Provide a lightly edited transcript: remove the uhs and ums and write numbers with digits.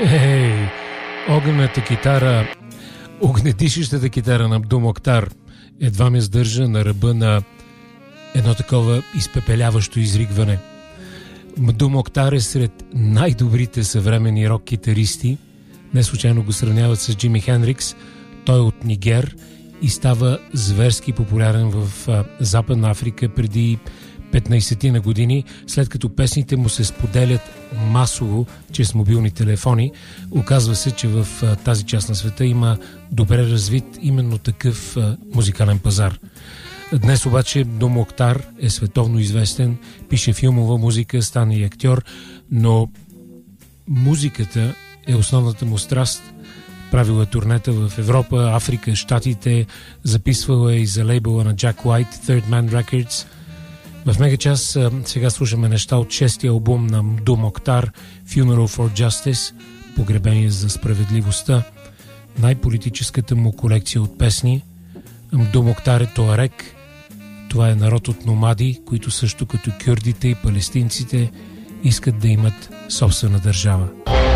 Огнената китара, огнедишещата китара на Абдул Моктар едва ме сдържа на ръба на едно такова изпепеляващо изригване. Абдул Моктар е сред най-добрите съвременни рок-китаристи. Не случайно го сравняват с Джими Хендрикс. Той е от Нигер и става зверски популярен в Западна Африка преди 15 на години, след като песните му се споделят масово чрез мобилни телефони. Оказва се, че в тази част на света има добре развит именно такъв музикален пазар. Днес обаче Абдул Моктар е световно известен, пише филмова музика, стана и актьор, но музиката е основната му страст. Правил е турнета в Европа, Африка, Щатите, записвал е и за лейбъла на Jack White, Third Man Records. В Мегачас сега слушаме неща от 6-ти албум на Абдул Моктар, Funeral for Justice, Погребение за справедливостта, най-политическата му колекция от песни. Абдул Моктар е туарек. Това е народ от номади, които също като кюрдите и палестинците искат да имат собствена държава.